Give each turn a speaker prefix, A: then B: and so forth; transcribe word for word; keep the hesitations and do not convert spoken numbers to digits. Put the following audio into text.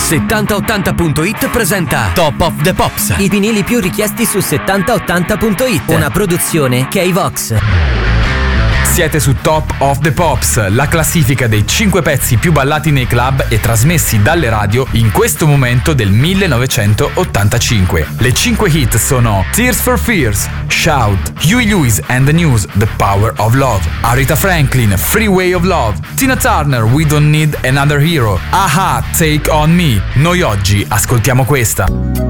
A: settanta ottanta punto it presenta Top of the Pops.
B: I vinili più richiesti su settanta ottanta punto it. Una produzione K-Vox.
C: Siete su Top of the Pops, la classifica dei cinque pezzi più ballati nei club e trasmessi dalle radio in questo momento del millenovecentottantacinque. Le cinque hit sono Tears for Fears, Shout, Huey Lewis and the News, The Power of Love, Aretha Franklin, Freeway of Love, Tina Turner, We Don't Need Another Hero, A-ha, Take On Me. Noi oggi ascoltiamo questa.